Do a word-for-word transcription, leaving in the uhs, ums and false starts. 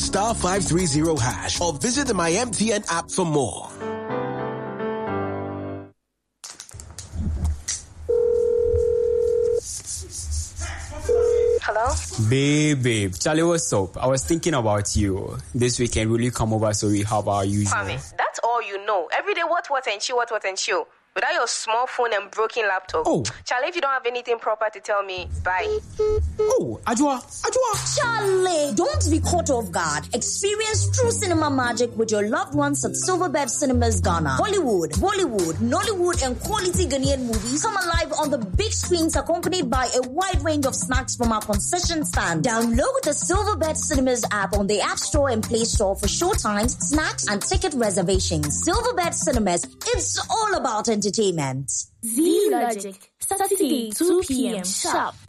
star five three zero hash or visit the My M T N app for more. Hello? Babe, babe. Charlie, what's up? I was thinking about you. This weekend, will you come over so we have our usual? Kwame, that's all you know. Every day, what, what, and chill, what, what, and chill. Without your small phone and broken laptop. Oh. Charlie, if you don't have anything proper to tell me, bye. Oh, Ajua, Ajua. Charlie, don't be caught off guard. Experience true cinema magic with your loved ones at Silverbed Cinemas Ghana. Hollywood, Bollywood, Nollywood, and quality Ghanaian movies come alive on the big screens accompanied by a wide range of snacks from our concession stand. Download the Silverbed Cinemas app on the App Store and Play Store for showtimes, snacks, and ticket reservations. Silverbed Cinemas, it's all about entertainment. Z Logic, Saturday, two p.m. sharp.